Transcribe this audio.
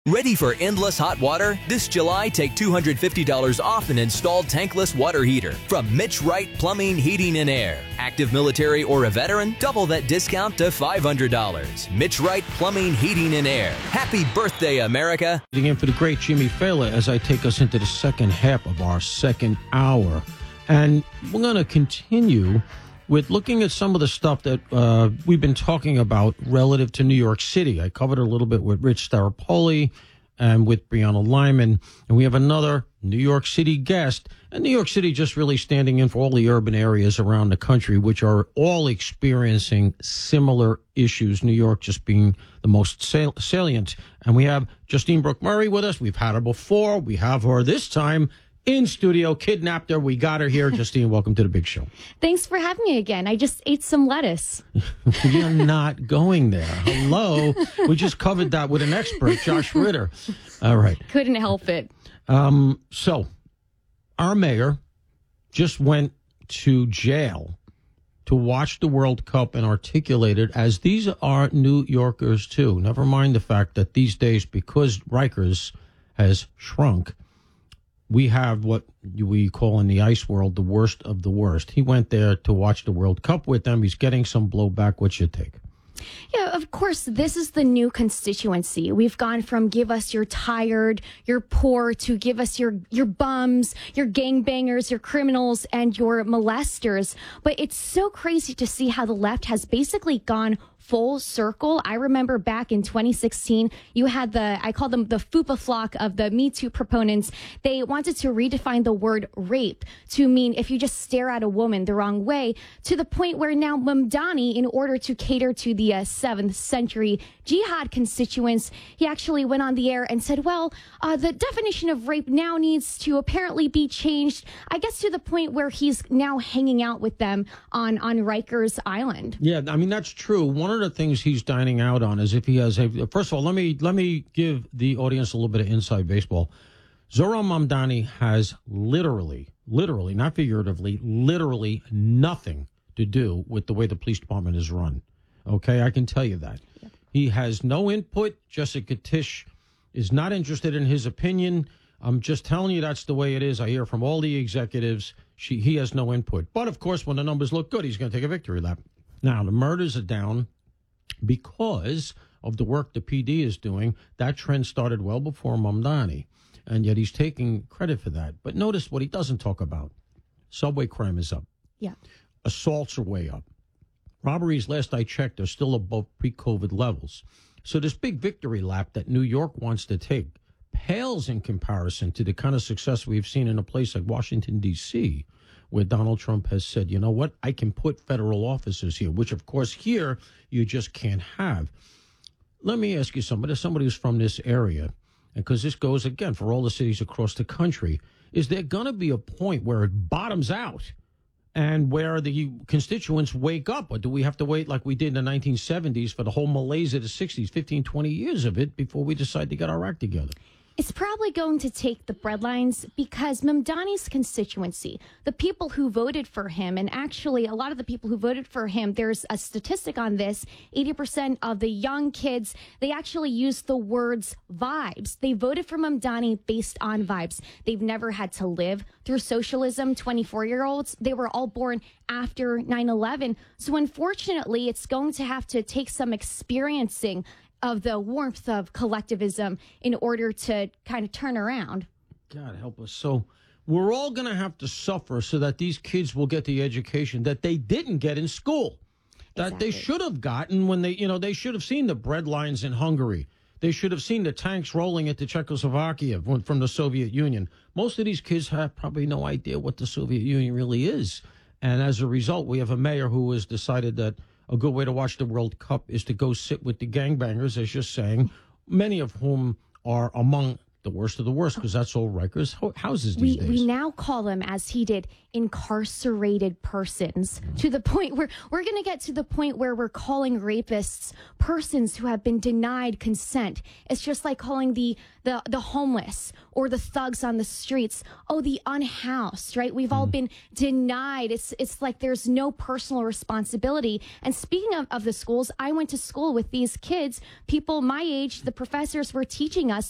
Ready for endless hot water? This July, take $250 off an installed tankless water heater from Mitch Wright Plumbing, Heating, and Air. Active military or a veteran? Double that discount to $500. Mitch Wright Plumbing, Heating, and Air. Happy birthday, America. In for the great Jimmy Fallon as I take us into the second half of our second hour. And we're going to continue with looking at some of the stuff that we've been talking about relative to New York City. I covered a little bit with Rich Staropoli and with Brianna Lyman. And we have another New York City guest. And New York City just really standing in for all the urban areas around the country, which are all experiencing similar issues. New York just being the most salient. And we have Justine Brooke Murray with us. We've had her before. We have her this time in studio, kidnapped her. We got her here. Justine, welcome to the big show. Thanks for having me again. I just ate some lettuce. You're not going there. Hello. We just covered that with an expert, Josh Ritter. All right. Couldn't help it. So our mayor just went to jail to watch the World Cup and articulated, as these are New Yorkers too. Never mind the fact that these days, because Rikers has shrunk, we have what we call in the ice world the worst of the worst. He went there to watch the World Cup with them. He's getting some blowback. What's your take? Yeah, of course, this is the new constituency. We've gone from give us your tired, your poor, to give us your bums, your gangbangers, your criminals, and your molesters. But it's so crazy to see how the left has basically gone full circle. I remember back in 2016, you had I call them the FUPA flock of the Me Too proponents. They wanted to redefine the word rape to mean if you just stare at a woman the wrong way, to the point where now Mamdani, in order to cater to the 7th century jihad constituents, he actually went on the air and said, well, the definition of rape now needs to apparently be changed, I guess, to the point where he's now hanging out with them on Rikers Island. Yeah, I mean, that's true. One of the things he's dining out on is if he has first of all, let me give the audience a little bit of inside baseball. Zohran Mamdani has literally, not figuratively, literally nothing to do with the way the police department is run. Okay, I can tell you that. Yeah. He has no input. Jessica Tisch is not interested in his opinion. I'm just telling you that's the way it is. I hear from all the executives. He has no input. But, of course, when the numbers look good, he's going to take a victory lap. Now, the murders are down because of the work the PD is doing. That trend started well before Mamdani, and yet he's taking credit for that. But notice what he doesn't talk about. Subway crime is up. Yeah. Assaults are way up. Robberies, last I checked, are still above pre-COVID levels. So this big victory lap that New York wants to take pales in comparison to the kind of success we've seen in a place like Washington, D.C., where Donald Trump has said, you know what, I can put federal officers here, which, of course, here you just can't have. Let me ask you somebody who's from this area, and because this goes, again, for all the cities across the country, is there going to be a point where it bottoms out and where the constituents wake up? Or do we have to wait like we did in the 1970s for the whole malaise of the 60s, 15, 20 years of it before we decide to get our act together? It's probably going to take the breadlines because Mamdani's constituency, the people who voted for him, and actually a lot of the people who voted for him, there's a statistic on this, 80% of the young kids, they actually use the words vibes. They voted for Mamdani based on vibes. They've never had to live through socialism. 24-year-olds, they were all born after 9/11. So unfortunately, it's going to have to take some experiencing of the warmth of collectivism in order to kind of turn around. God help us. So we're all going to have to suffer so that these kids will get the education that they didn't get in school, that they should have gotten when they should have seen the bread lines in Hungary. They should have seen the tanks rolling into Czechoslovakia from the Soviet Union. Most of these kids have probably no idea what the Soviet Union really is. And as a result, we have a mayor who has decided that a good way to watch the World Cup is to go sit with the gangbangers, as you're saying, many of whom are among the worst of the worst, because that's all Rikers houses these days. We now call them, as he did, incarcerated persons, to the point where we're going to get to the point where we're calling rapists persons who have been denied consent. It's just like calling the homeless or the thugs on the streets, the unhoused, right? We've all been denied. It's like there's no personal responsibility. And speaking of the schools, I went to school with these kids, people my age, the professors were teaching us